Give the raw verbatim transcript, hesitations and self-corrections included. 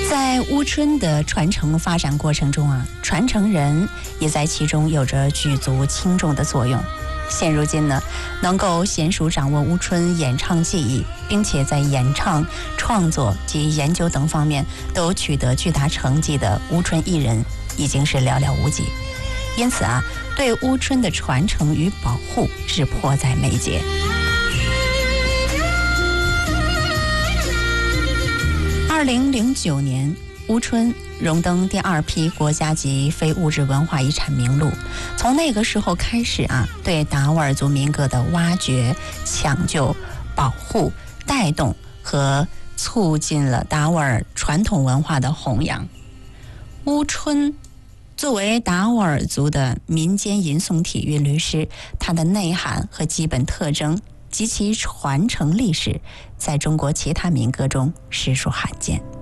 在乌春的传承发展过程中啊，传承人也在其中有着举足轻重的作用。现如今呢，能够娴熟掌握乌春演唱技艺，并且在演唱、创作及研究等方面都取得巨大成绩的乌春艺人已经是寥寥无几。因此啊，对乌春的传承与保护是迫在眉睫。二零零九年，乌春荣登第二批国家级非物质文化遗产名录。从那个时候开始啊，对达斡尔族民歌的挖掘、抢救、保护、带动和促进了达斡尔传统文化的弘扬。乌春作为达斡尔族的民间吟诵体韵律诗，它的内涵和基本特征及其传承历史，在中国其他民歌中实属罕见。